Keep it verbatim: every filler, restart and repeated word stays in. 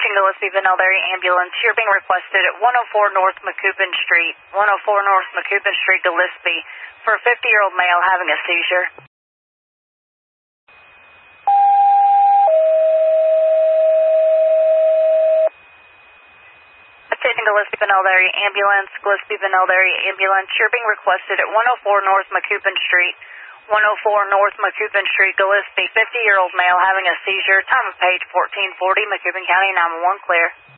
Chasing Gillespie Vanelleri ambulance. You're being requested at one oh four North Macoupin Street. one oh four North Macoupin Street, Gillespie, for a fifty-year-old male having a seizure. Chasing Gillespie Vanelleri ambulance. Gillespie Vanelleri ambulance. You're being requested at one oh four North Macoupin Street. one oh four North Macoupin Street, Gillespie, fifty-year-old male having a seizure. Time of page fourteen forty, Macoupin County nine one one, clear.